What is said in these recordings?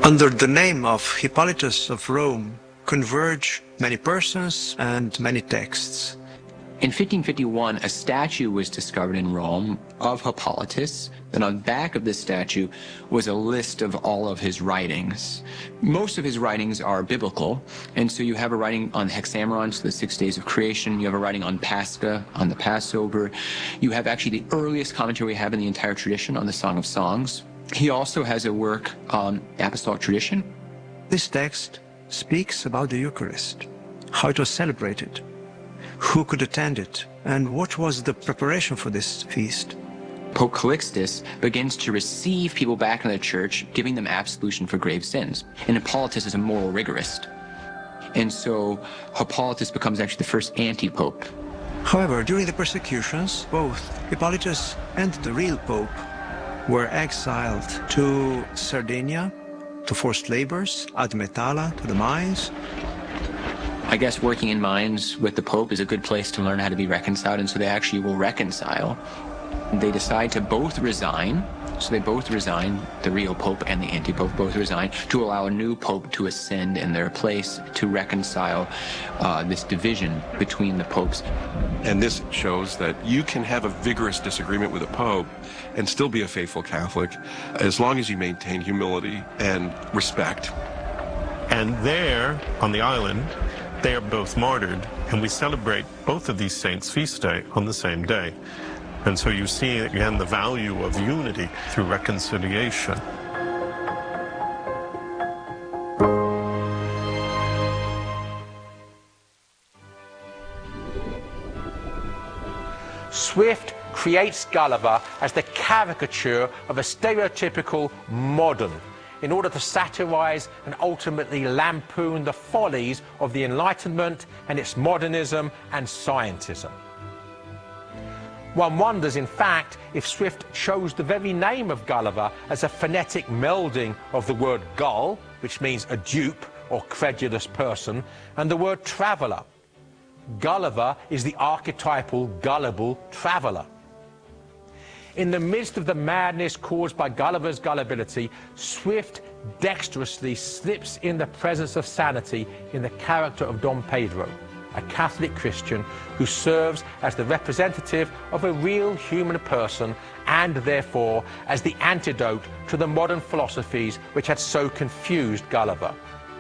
Under the name of Hippolytus of Rome converge many persons and many texts. In 1551, a statue was discovered in Rome of Hippolytus, and on the back of this statue was a list of all of his writings. Most of his writings are biblical, and so you have a writing on Hexameron, so the 6 days of creation. You have a writing on Pascha, on the Passover. You have actually the earliest commentary we have in the entire tradition on the Song of Songs. He also has a work on apostolic tradition. This text speaks about the Eucharist, how it was celebrated, who could attend it, and what was the preparation for this feast. Pope Calixtus begins to receive people back in the church, giving them absolution for grave sins. And Hippolytus is a moral rigorist. And so Hippolytus becomes actually the first anti-pope. However, during the persecutions, both Hippolytus and the real pope were exiled to Sardinia, to forced labors, ad Metalla, to the mines. I guess working in mines with the Pope is a good place to learn how to be reconciled, and so they actually will reconcile. They decide to both resign, so they both resign, the real Pope and the anti-Pope both resign, to allow a new Pope to ascend in their place to reconcile this division between the popes. And this shows that you can have a vigorous disagreement with a Pope and still be a faithful Catholic as long as you maintain humility and respect. And there, on the island, they are both martyred, and we celebrate both of these saints' feast day on the same day. And so you see, again, the value of unity through reconciliation. Swift creates Gulliver as the caricature of a stereotypical modern, in order to satirize and ultimately lampoon the follies of the Enlightenment and its modernism and scientism. One wonders, in fact, if Swift chose the very name of Gulliver as a phonetic melding of the word gull, which means a dupe or credulous person, and the word traveller. Gulliver is the archetypal gullible traveller. In the midst of the madness caused by Gulliver's gullibility, Swift dexterously slips in the presence of sanity in the character of Dom Pedro, a Catholic Christian who serves as the representative of a real human person and therefore as the antidote to the modern philosophies which had so confused Gulliver.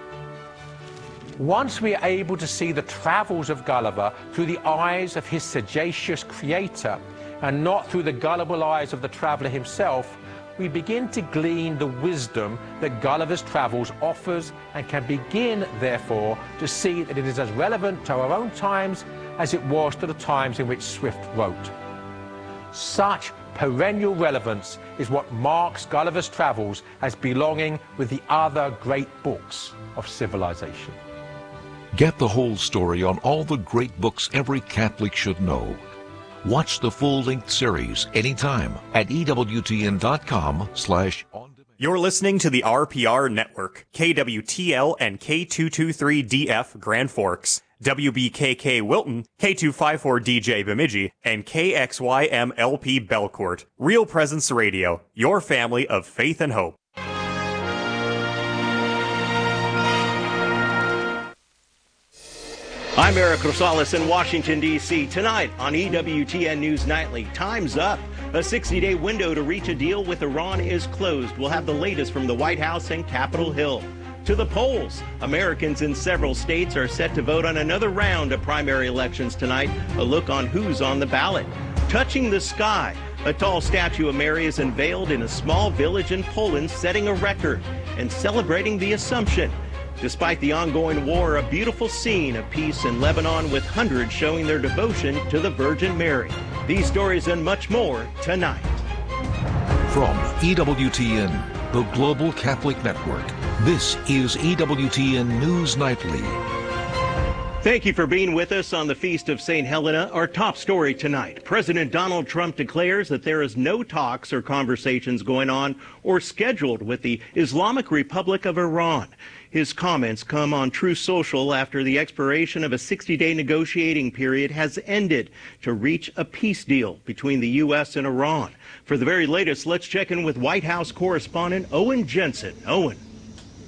Once we are able to see the travels of Gulliver through the eyes of his sagacious creator and not through the gullible eyes of the traveller himself, we begin to glean the wisdom that Gulliver's Travels offers and can begin, therefore, to see that it is as relevant to our own times as it was to the times in which Swift wrote. Such perennial relevance is what marks Gulliver's Travels as belonging with the other great books of civilization. Get the whole story on all the great books every Catholic should know. Watch the full-length series anytime at EWTN.com/on-demand. You're listening to the RPR Network, KWTL and K223DF Grand Forks, WBKK Wilton, K254DJ Bemidji, and KXYMLP Belcourt. Real Presence Radio, your family of faith and hope. I'm Eric Rosales in Washington, D.C. Tonight on EWTN News Nightly, time's up. A 60-day window to reach a deal with Iran is closed. We'll have the latest from the White House and Capitol Hill. To the polls, Americans in several states are set to vote on another round of primary elections tonight. A look on who's on the ballot. Touching the sky, a tall statue of Mary is unveiled in a small village in Poland, setting a record and celebrating the Assumption. Despite the ongoing war, a beautiful scene of peace in Lebanon with hundreds showing their devotion to the Virgin Mary. These stories and much more tonight. From EWTN, the Global Catholic Network, this is EWTN News Nightly. Thank you for being with us on the Feast of St. Helena. Our top story tonight. President Donald Trump declares that there is no talks or conversations going on or scheduled with the Islamic Republic of Iran. His comments come on Truth Social after the expiration of a 60-day negotiating period has ended to reach a peace deal between the U.S. and Iran. For the very latest, let's check in with White House correspondent Owen Jensen. Owen.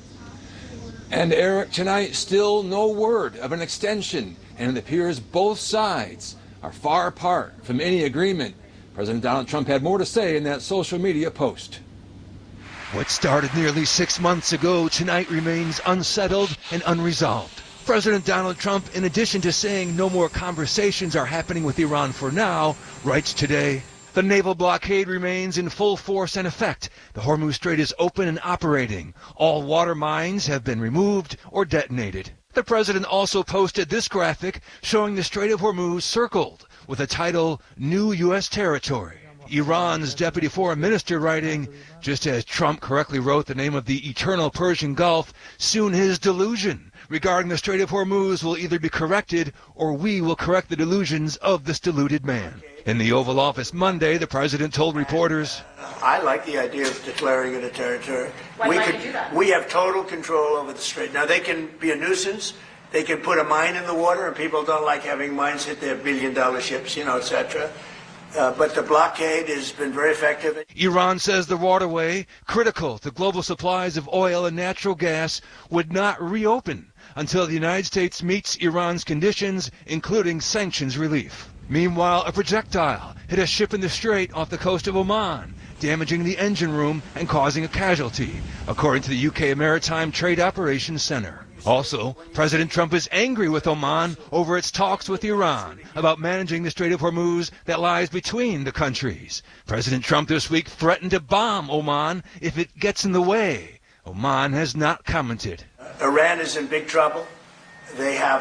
And Eric, tonight, still no word of an extension, and it appears both sides are far apart from any agreement. President Donald Trump had more to say in that social media post. What started nearly 6 months ago tonight remains unsettled and unresolved. President Donald Trump, in addition to saying no more conversations are happening with Iran for now, writes today, the naval blockade remains in full force and effect. The Hormuz Strait is open and operating. All water mines have been removed or detonated. The president also posted this graphic showing the Strait of Hormuz circled with the title, New U.S. Territory. Iran's deputy foreign minister writing, just as Trump correctly wrote the name of the eternal Persian Gulf, soon his delusion regarding the Strait of Hormuz will either be corrected or we will correct the delusions of this deluded man. In the Oval Office Monday, the president told reporters, I like the idea of declaring it a territory. We have total control over the strait. Now, they can be a nuisance. They can put a mine in the water, and people don't like having mines hit their billion-dollar ships, etc. But the blockade has been very effective. Iran says the waterway, critical to global supplies of oil and natural gas, would not reopen until the United States meets Iran's conditions, including sanctions relief. Meanwhile, a projectile hit a ship in the strait off the coast of Oman, damaging the engine room and causing a casualty, according to the UK Maritime Trade Operations Center. Also, President Trump is angry with Oman over its talks with Iran about managing the Strait of Hormuz that lies between the countries. President Trump this week threatened to bomb Oman if it gets in the way. Oman has not commented. Iran is in big trouble. They have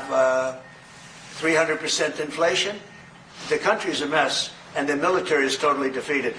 300% inflation. The country is a mess, and the military is totally defeated.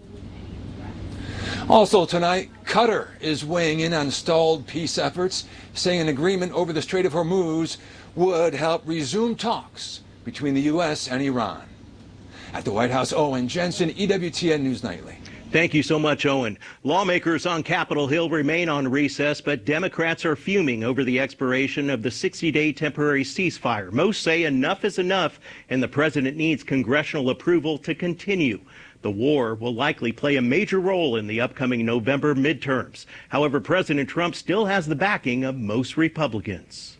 Also tonight, Qatar is weighing in on stalled peace efforts, saying an agreement over the Strait of Hormuz would help resume talks between the U.S. and Iran. At the White House, Owen Jensen, EWTN News Nightly. Thank you so much, Owen. Lawmakers on Capitol Hill remain on recess, but Democrats are fuming over the expiration of the 60-day temporary ceasefire. Most say enough is enough, and the president needs congressional approval to continue. The war will likely play a major role in the upcoming November midterms. However, President Trump still has the backing of most Republicans.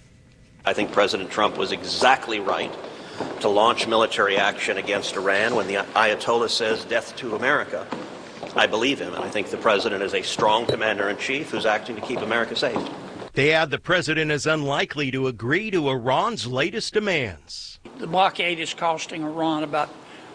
I think President Trump was exactly right to launch military action against Iran when the Ayatollah says death to America. I believe him, and I think the president is a strong commander-in-chief who's acting to keep America safe. They add the president is unlikely to agree to Iran's latest demands. The blockade is costing Iran about,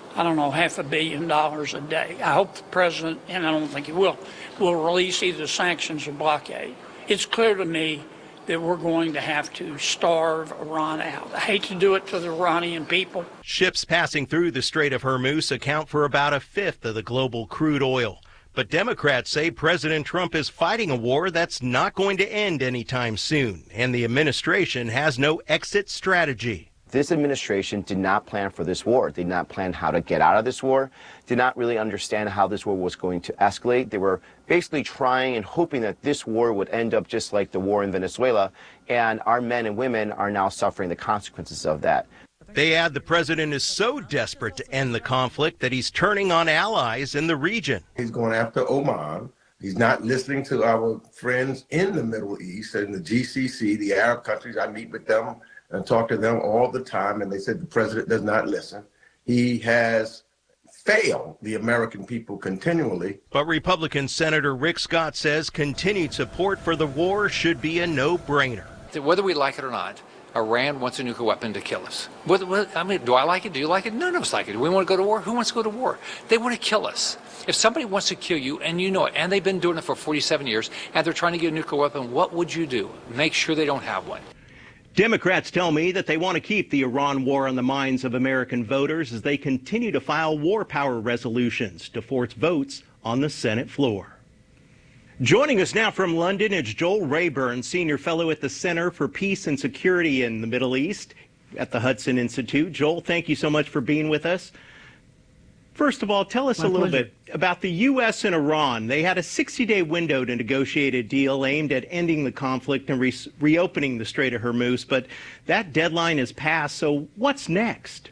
$500 million a day. I hope the president, and I don't think he will release either sanctions or blockade. It's clear to me that we're going to have to starve Iran out. I hate to do it to the Iranian people. Ships passing through the Strait of Hormuz account for about a fifth of the global crude oil. But Democrats say President Trump is fighting a war that's not going to end anytime soon, and the administration has no exit strategy. This administration did not plan for this war, did not plan how to get out of this war, did not really understand how this war was going to escalate. They were basically trying and hoping that this war would end up just like the war in Venezuela, and our men and women are now suffering the consequences of that. They add the president is so desperate to end the conflict that he's turning on allies in the region. He's going after Oman. He's not listening to our friends in the Middle East and the GCC, the Arab countries. I meet with them and talk to them all the time, and they said the president does not listen. He has failed the American people continually. But Republican Senator Rick Scott says continued support for the war should be a no-brainer. Whether we like it or not, Iran wants a nuclear weapon to kill us. Do I like it? Do you like it? None of us like it. Do we want to go to war? Who wants to go to war? They want to kill us. If somebody wants to kill you, and you know it, and they've been doing it for 47 years, and they're trying to get a nuclear weapon, what would you do? Make sure they don't have one. Democrats tell me that they want to keep the Iran war on the minds of American voters as they continue to file war power resolutions to force votes on the Senate floor. Joining us now from London is Joel Rayburn, Senior Fellow at the Center for Peace and Security in the Middle East at the Hudson Institute. Joel, thank you so much for being with us. First of all, tell us a little bit about the U.S. and Iran. They had a 60-day window to negotiate a deal aimed at ending the conflict and reopening the Strait of Hormuz, but that deadline has passed, so what's next?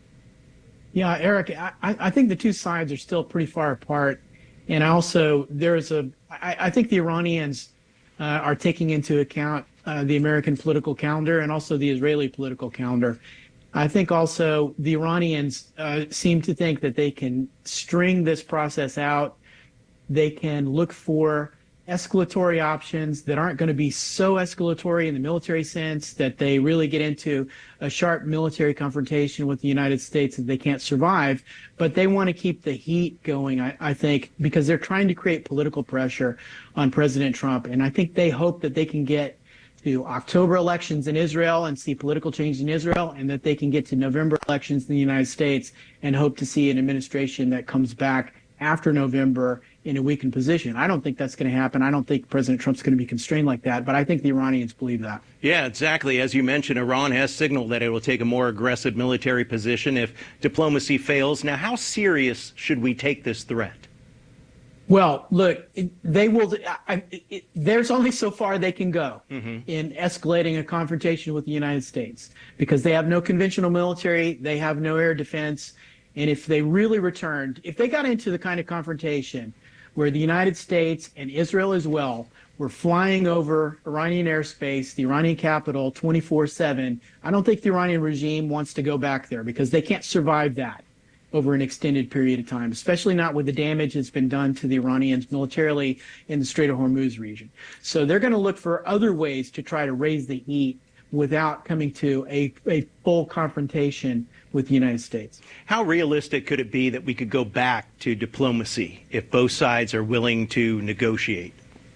Yeah, Eric, I think the two sides are still pretty far apart, and also I think the Iranians are taking into account the American political calendar and also the Israeli political calendar. I think also the Iranians seem to think that they can string this process out. They can look for escalatory options that aren't going to be so escalatory in the military sense that they really get into a sharp military confrontation with the United States that they can't survive. But they want to keep the heat going, I think, because they're trying to create political pressure on President Trump. And I think they hope that they can get to October elections in Israel and see political change in Israel, and that they can get to November elections in the United States and hope to see an administration that comes back after November in a weakened position. I don't think that's going to happen. I don't think President Trump's going to be constrained like that, but I think the Iranians believe that. Yeah, exactly. As you mentioned, Iran has signaled that it will take a more aggressive military position if diplomacy fails. Now, how serious should we take this threat? Well, look, they will. There's only so far they can go in escalating a confrontation with the United States, because they have no conventional military, they have no air defense. And if they really returned, if they got into the kind of confrontation where the United States and Israel as well were flying over Iranian airspace, the Iranian capital 24/7, I don't think the Iranian regime wants to go back there, because they can't survive that over an extended period of time, especially not with the damage that's been done to the Iranians militarily in the Strait of Hormuz region. So they're going to look for other ways to try to raise the heat without coming to a full confrontation with the United States. How realistic could it be that we could go back to diplomacy if both sides are willing to negotiate?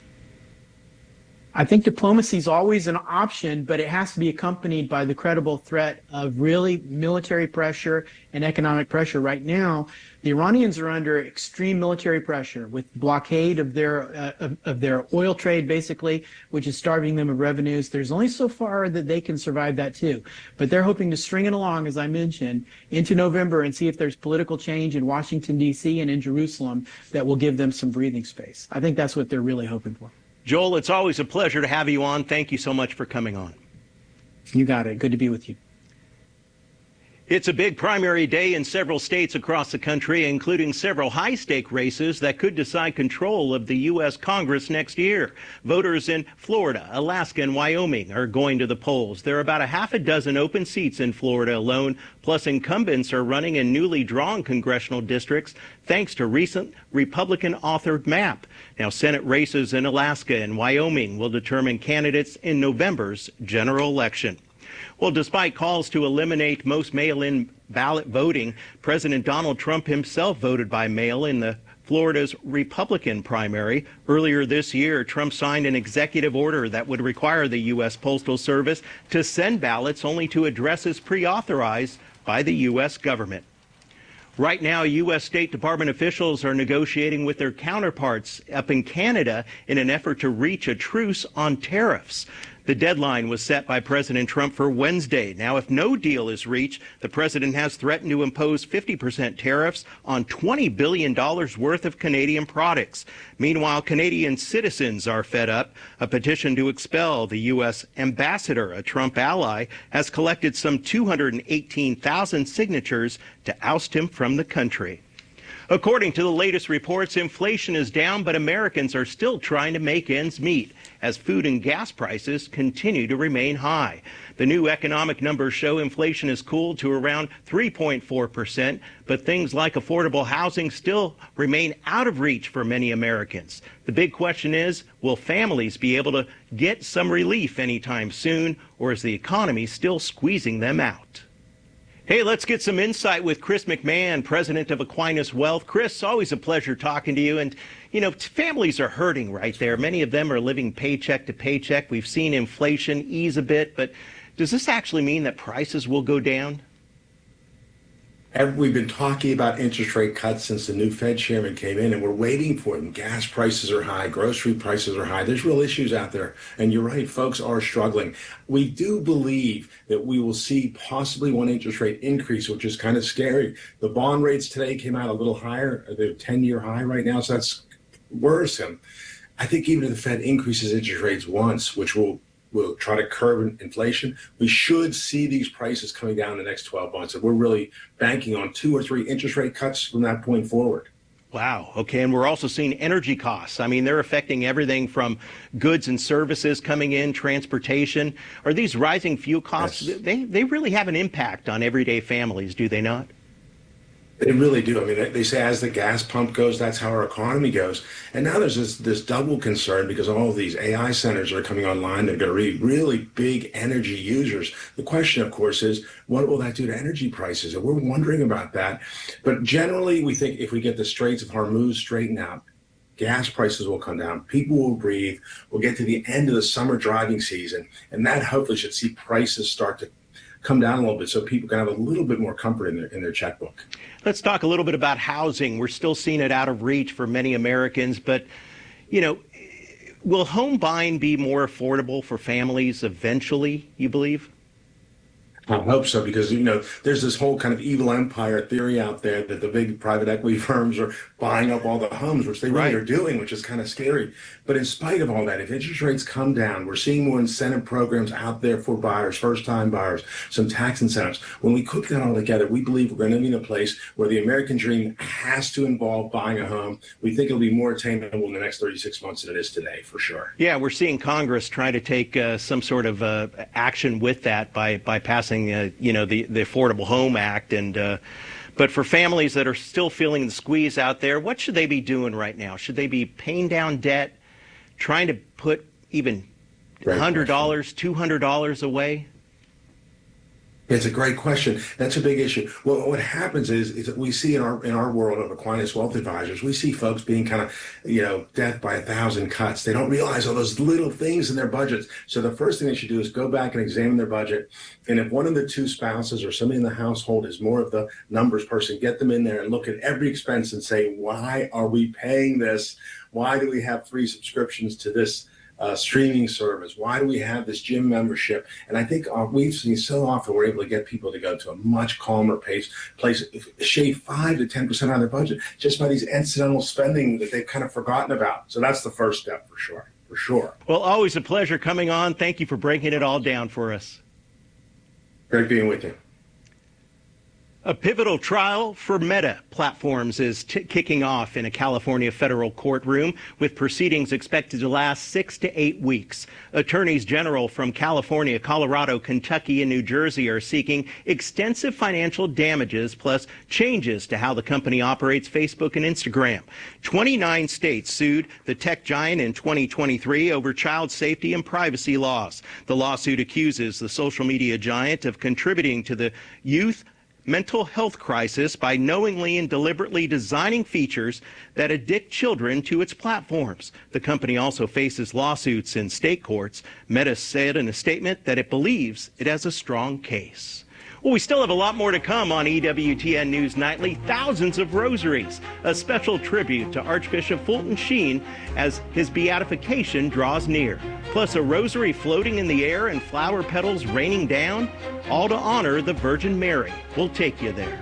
I think diplomacy is always an option, but it has to be accompanied by the credible threat of really military pressure and economic pressure. Right now, the Iranians are under extreme military pressure with blockade of their oil trade, basically, which is starving them of revenues. There's only so far that they can survive that too. But they're hoping to string it along, as I mentioned, into November and see if there's political change in Washington, D.C. and in Jerusalem that will give them some breathing space. I think that's what they're really hoping for. Joel, it's always a pleasure to have you on. Thank you so much for coming on. You got it. Good to be with you. It's a big primary day in several states across the country, including several high-stake races that could decide control of the U.S. Congress next year. Voters in Florida, Alaska, and Wyoming are going to the polls. There are about a half a dozen open seats in Florida alone, plus incumbents are running in newly drawn congressional districts thanks to recent Republican-authored map. Now, Senate races in Alaska and Wyoming will determine candidates in November's general election. Well, despite calls to eliminate most mail-in ballot voting, President Donald Trump himself voted by mail in the Florida's Republican primary. Earlier this year, Trump signed an executive order that would require the U.S. Postal Service to send ballots only to addresses pre-authorized by the U.S. government. Right now, U.S. State Department officials are negotiating with their counterparts up in Canada in an effort to reach a truce on tariffs. The deadline was set by President Trump for Wednesday. Now, if no deal is reached, the president has threatened to impose 50% tariffs on $20 billion worth of Canadian products. Meanwhile, Canadian citizens are fed up. A petition to expel the U.S. ambassador, a Trump ally, has collected some 218,000 signatures to oust him from the country. According to the latest reports, inflation is down, but Americans are still trying to make ends meet as food and gas prices continue to remain high. The new economic numbers show inflation has cooled to around 3.4%, but things like affordable housing still remain out of reach for many Americans. The big question is, will families be able to get some relief anytime soon, or is the economy still squeezing them out? Hey, let's get some insight with Chris McMahon, president of Aquinas Wealth. Chris, always a pleasure talking to you. And, you know, families are hurting right there. Many of them are living paycheck to paycheck. We've seen inflation ease a bit, but does this actually mean that prices will go down? We've been talking about interest rate cuts since the new Fed chairman came in, and we're waiting for them. Gas prices are high, grocery prices are high. There's real issues out there. And you're right, folks are struggling. We do believe that we will see possibly one interest rate increase, which is kind of scary. The bond rates today came out a little higher. They're 10-year high right now, so that's worrisome. I think even if the Fed increases interest rates once, which will try to curb inflation, we should see these prices coming down in the next 12 months. And we're really banking on 2 or 3 interest rate cuts from that point forward. Wow. Okay. And we're also seeing energy costs. I mean, they're affecting everything from goods and services coming in, transportation. Are these rising fuel costs? Yes. They really have an impact on everyday families, do they not? They really do. I mean, they say as the gas pump goes, that's how our economy goes. And now there's this double concern because all of these AI centers are coming online. They're going to be really big energy users. The question, of course, is what will that do to energy prices? And we're wondering about that. But generally, we think if we get the Straits of Hormuz straightened out, gas prices will come down. People will breathe. We'll get to the end of the summer driving season. And that hopefully should see prices start to come down a little bit so people can have a little bit more comfort in their checkbook. Let's talk a little bit about housing. We're still seeing it out of reach for many Americans, but, you know, will home buying be more affordable for families eventually, you believe? I hope so, because, you know, there's this whole kind of evil empire theory out there that the big private equity firms are buying up all the homes, which they really are doing, which is kind of scary. But in spite of all that, if interest rates come down, we're seeing more incentive programs out there for buyers, first-time buyers, some tax incentives. When we cook that all together, we believe we're going to be in a place where the American dream has to involve buying a home. We think it'll be more attainable in the next 36 months than it is today, for sure. Yeah, we're seeing Congress try to take some sort of action with that by passing you know, the Affordable Home Act. And but for families that are still feeling the squeeze out there, what should they be doing right now? Should they be paying down debt, trying to put even $100, $200 away? It's a great question. That's a big issue. Well, what happens is that we see in our world of Aquinas Wealth Advisors, we see folks being kind of, you know, death by 1,000 cuts. They don't realize all those little things in their budgets. So the first thing they should do is go back and examine their budget. And if one of the two spouses or somebody in the household is more of the numbers person, get them in there and look at every expense and say, why are we paying this? Why do we have 3 subscriptions to this streaming service? Why do we have this gym membership? And I think we've seen so often we're able to get people to go to a much calmer place, shave 5 to 10% on their budget just by these incidental spending that they've kind of forgotten about. So that's the first step for sure. For sure. Well, always a pleasure coming on. Thank you for breaking it all down for us. Great being with you. A pivotal trial for Meta Platforms is kicking off in a California federal courtroom, with proceedings expected to last 6 to 8 weeks. Attorneys general from California, Colorado, Kentucky, and New Jersey are seeking extensive financial damages plus changes to how the company operates Facebook and Instagram. 29 states sued the tech giant in 2023 over child safety and privacy laws. The lawsuit accuses the social media giant of contributing to the youth mental health crisis by knowingly and deliberately designing features that addict children to its platforms. The company also faces lawsuits in state courts. Meta said in a statement that it believes it has a strong case. Well, we still have a lot more to come on EWTN News Nightly. Thousands of rosaries, a special tribute to Archbishop Fulton Sheen as his beatification draws near. Plus a rosary floating in the air and flower petals raining down, all to honor the Virgin Mary. We'll take you there.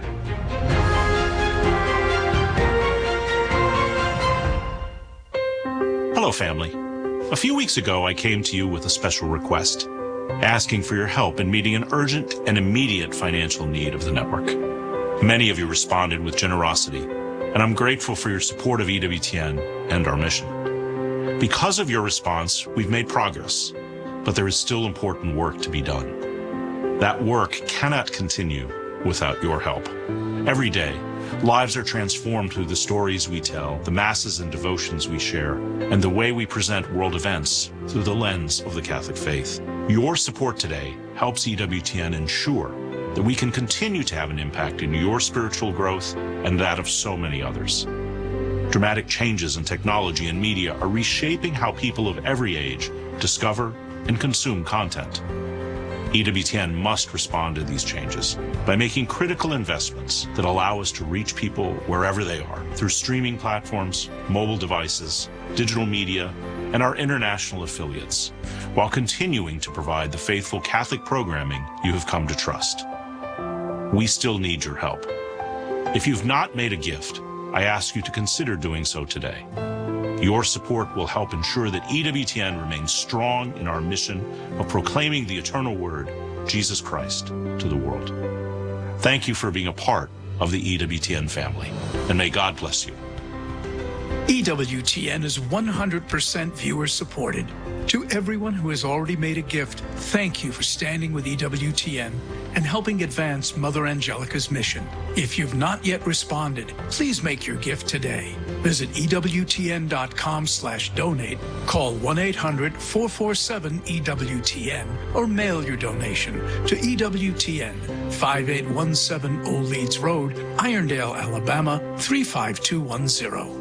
Hello, family. A few weeks ago, I came to you with a special request, asking for your help in meeting an urgent and immediate financial need of the network. Many of you responded with generosity, and I'm grateful for your support of EWTN and our mission. Because of your response, we've made progress, but there is still important work to be done. That work cannot continue without your help. Every day, lives are transformed through the stories we tell, the masses and devotions we share, and the way we present world events through the lens of the Catholic faith. Your support today helps EWTN ensure that we can continue to have an impact in your spiritual growth and that of so many others. Dramatic changes in technology and media are reshaping how people of every age discover and consume content. EWTN must respond to these changes by making critical investments that allow us to reach people wherever they are through streaming platforms, mobile devices, digital media, and our international affiliates, while continuing to provide the faithful Catholic programming you have come to trust. We still need your help. If you've not made a gift, I ask you to consider doing so today. Your support will help ensure that EWTN remains strong in our mission of proclaiming the eternal word, Jesus Christ, to the world. Thank you for being a part of the EWTN family, and may God bless you. EWTN is 100% viewer supported. To everyone who has already made a gift, thank you for standing with EWTN and helping advance Mother Angelica's mission. If you've not yet responded, please make your gift today. Visit EWTN.com/donate, call 1-800-447-EWTN, or mail your donation to EWTN, 5817 Old Leeds Road, Irondale, Alabama, 35210.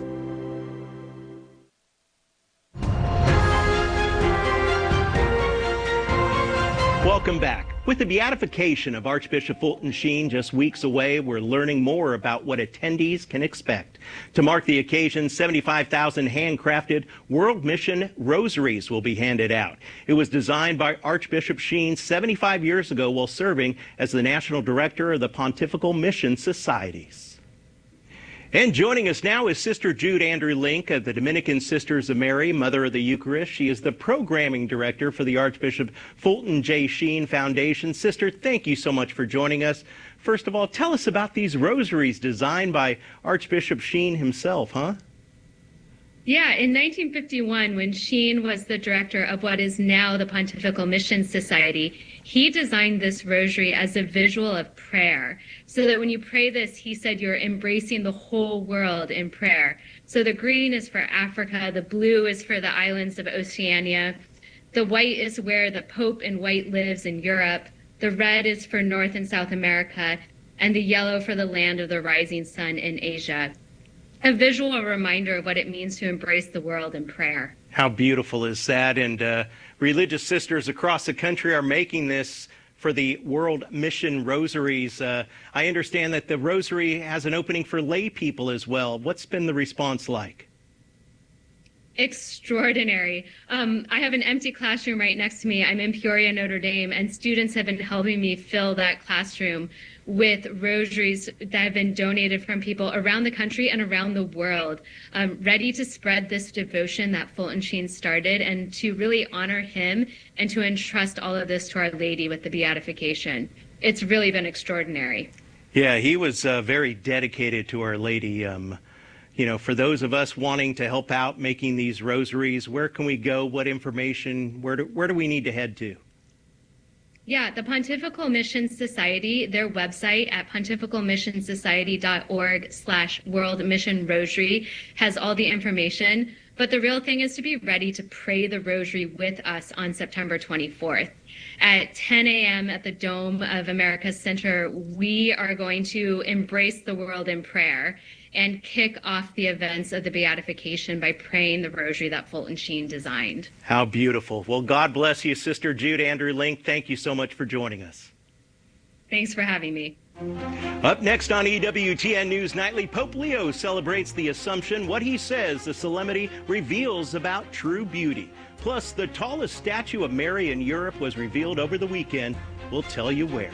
Welcome back. With the beatification of Archbishop Fulton Sheen just weeks away, we're learning more about what attendees can expect. To mark the occasion, 75,000 handcrafted World Mission rosaries will be handed out. It was designed by Archbishop Sheen 75 years ago while serving as the National Director of the Pontifical Mission Societies. And joining us now is Sister Jude Andrew Link of the Dominican Sisters of Mary, Mother of the Eucharist. She is the Programming Director for the Archbishop Fulton J. Sheen Foundation. Sister, thank you so much for joining us. First of all, tell us about these rosaries designed by Archbishop Sheen himself, huh? Yeah, in 1951, when Sheen was the director of what is now the Pontifical Mission Society, he designed this rosary as a visual of prayer, so that when you pray this, he said you're embracing the whole world in prayer. So the green is for Africa, the blue is for the islands of Oceania, the white is where the Pope in white lives in Europe, the red is for North and South America, and the yellow for the land of the rising sun in Asia. A visual reminder of what it means to embrace the world in prayer. How beautiful is that? And religious sisters across the country are making this for the World Mission Rosaries. I understand that the rosary has an opening for lay people as well. What's been the response like? Extraordinary. I have an empty classroom right next to me. I'm in Peoria, Notre Dame, and students have been helping me fill that classroom with rosaries that have been donated from people around the country and around the world, ready to spread this devotion that Fulton Sheen started and to really honor him and to entrust all of this to Our Lady with the beatification. It's really been extraordinary. Yeah, he was very dedicated to Our Lady. You know, for those of us wanting to help out making these rosaries, where can we go? What information? Where do we need to head to? Yeah, the Pontifical Mission Society, their website at pontificalmissionsociety.org/World Mission Rosary has all the information. But the real thing is to be ready to pray the rosary with us on September 24th. At 10 a.m. at the Dome of America Center, we are going to embrace the world in prayer and kick off the events of the beatification by praying the rosary that Fulton Sheen designed. How beautiful. Well, God bless you, Sister Jude Andrew Link. Thank you so much for joining us. Thanks for having me. Up next on EWTN News Nightly, Pope Leo celebrates the Assumption. What he says the solemnity reveals about true beauty. Plus, the tallest statue of Mary in Europe was revealed over the weekend. We'll tell you where.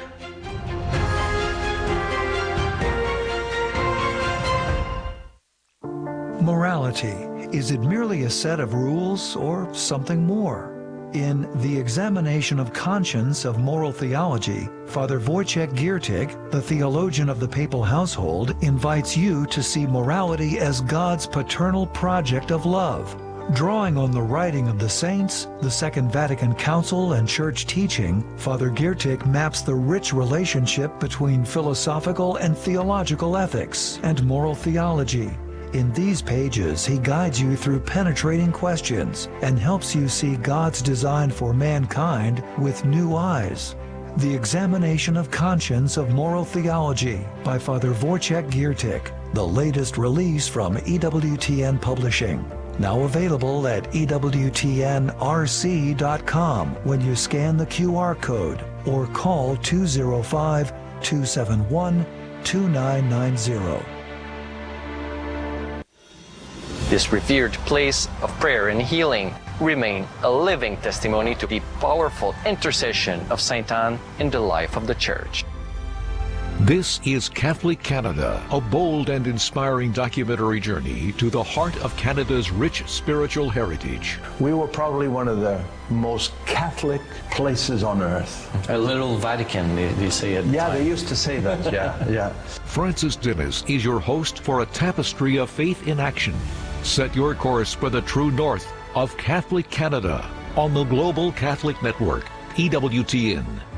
Morality. Is it merely a set of rules or something more? In The Examination of Conscience of Moral Theology, Father Wojciech Giertych, the theologian of the papal household, invites you to see morality as God's paternal project of love. Drawing on the writing of the saints, the Second Vatican Council, and church teaching, Father Giertych maps the rich relationship between philosophical and theological ethics and moral theology. In these pages, he guides you through penetrating questions and helps you see God's design for mankind with new eyes. The Examination of Conscience of Moral Theology by Father Wojciech Giertych, the latest release from EWTN Publishing. Now available at EWTNRC.com when you scan the QR code or call 205-271-2990. This revered place of prayer and healing remain a living testimony to the powerful intercession of St. Anne in the life of the Church. This is Catholic Canada, a bold and inspiring documentary journey to the heart of Canada's rich spiritual heritage. We were probably one of the most Catholic places on earth. A little Vatican, they say it. Yeah, they used to say that, yeah. Francis Dennis is your host for a tapestry of faith in action. Set your course for the true north of Catholic Canada on the Global Catholic Network, EWTN.